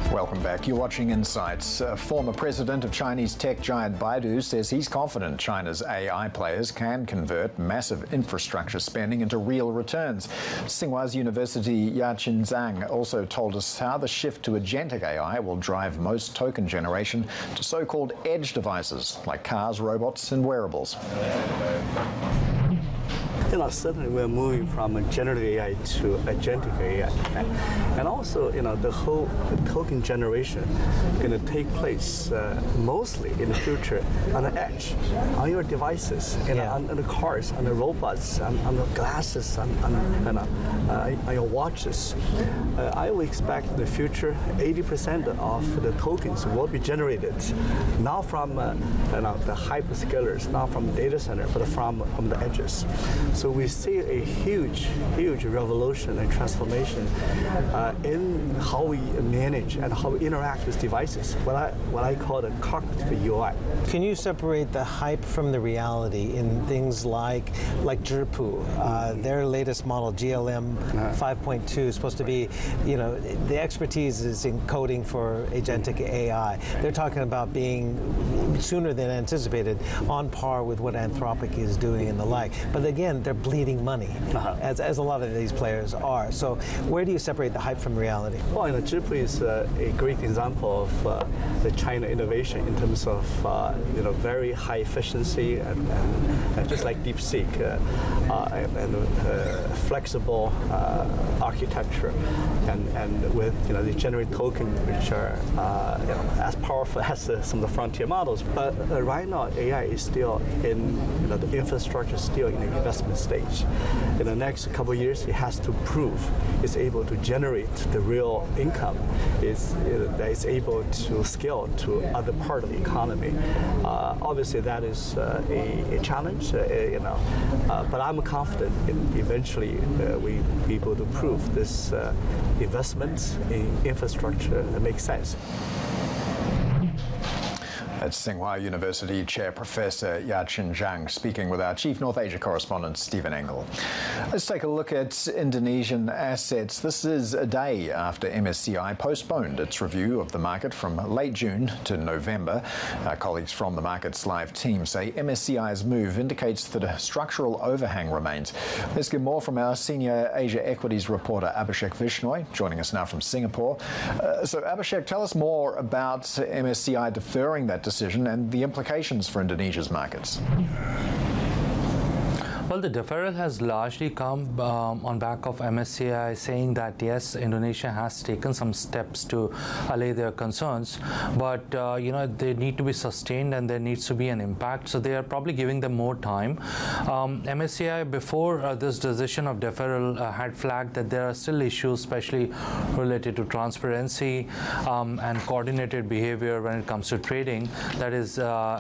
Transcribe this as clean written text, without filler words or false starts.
Welcome back. You're watching Insights. Former president of Chinese tech giant Baidu says he's confident China's AI players can convert massive infrastructure spending into real returns. Tsinghua University Yaqin Zhang also told us how the shift to agentic AI will drive most token generation to so-called edge devices like cars, robots, and wearables. Certainly we're moving from generative AI to agentic AI. And also, the whole token generation going to take place mostly in the future on the edge, on your devices, on the cars, on the robots, on the glasses, on your watches. I would expect in the future 80% of the tokens will be generated not from the hyperscalers, not from data center, but from the edges. So we see a huge revolution and transformation in how we manage and how we interact with devices, what I call the cockpit for UI. Can you separate the hype from the reality in things like Zhipu? Their latest model, GLM 5.2, is supposed to be, the expertise is in coding for agentic AI. They're talking about being, sooner than anticipated, on par with what Anthropic is doing and the like. But again, they're bleeding money, as a lot of these players are. So where do you separate the hype from reality? Well, Zhipu is a great example of the China innovation in terms of very high efficiency and just like DeepSeek and flexible architecture and with the generated token which are as powerful as some of the frontier models. But right now AI is still in the infrastructure is still in the investment stage. In the next couple of years, it has to prove it's able to generate the real income, that it's able to scale to other part of the economy. Obviously, that is a challenge, but I'm confident eventually we be able to prove this investment in infrastructure makes sense. That's Tsinghua University Chair Professor Yaqin Zhang speaking with our Chief North Asia correspondent Stephen Engel. Let's take a look at Indonesian assets. This is a day after MSCI postponed its review of the market from late June to November. Our colleagues from the Markets Live team say MSCI's move indicates that a structural overhang remains. Let's get more from our senior Asia equities reporter Abhishek Vishnoi, joining us now from Singapore. So Abhishek, tell us more about MSCI deferring that decision and the implications for Indonesia's markets. Well, the deferral has largely come on back of MSCI saying that yes, Indonesia has taken some steps to allay their concerns, but they need to be sustained and there needs to be an impact. So they are probably giving them more time. MSCI before this decision of deferral had flagged that there are still issues, especially related to transparency and coordinated behavior when it comes to trading. That is